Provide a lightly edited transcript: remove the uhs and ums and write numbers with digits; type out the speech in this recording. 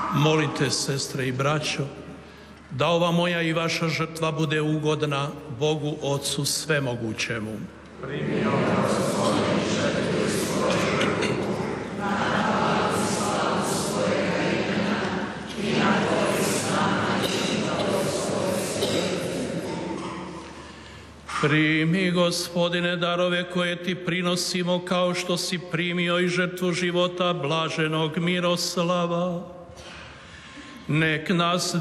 Molite, sestre i braćo, da ova moja i vaša žrtva bude ugodna Bogu Otcu Svemogućemu. Primi od nas svoju žrtvu i svoju na slavu svojega imena i na korist nama i na svoje. Primi, Gospodine, darove koje ti prinosimo, kao što si primio i žrtvu života blaženog Miroslava. Nek nas